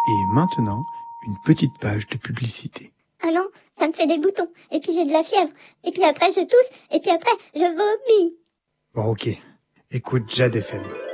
Et maintenant, une petite page de publicité. Ah non, ça me fait des boutons, et puis j'ai de la fièvre, et puis après je tousse, et puis après je vomis. Bon, ok. Écoute Jade FM.